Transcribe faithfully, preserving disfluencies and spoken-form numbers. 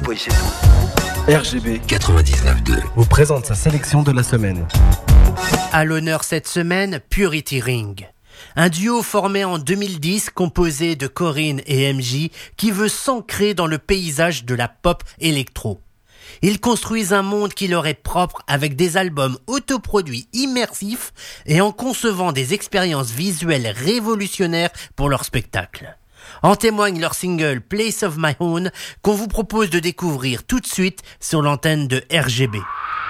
Oui, c'est tout. R G B quatre-vingt-dix-neuf deux vous présente sa sélection de la semaine. À l'honneur cette semaine, Purity Ring. Un duo formé en deux mille dix composé de Corinne et M J qui veut s'ancrer dans le paysage de la pop électro. Ils construisent un monde qui leur est propre avec des albums autoproduits immersifs et en concevant des expériences visuelles révolutionnaires pour leur spectacle. En témoigne leur single Place of My Own qu'on vous propose de découvrir tout de suite sur l'antenne de R G B.